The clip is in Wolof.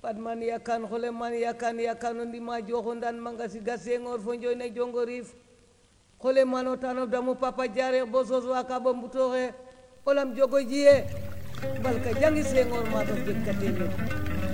adman yakan khole man yakan ndi ma joxondan mangasi gasengor fo njoy na jongorif khole mano tano damu papa jare bosos wa ka bo mbutoxe olam jogo jiye balka jangi sengor ma do jekkatene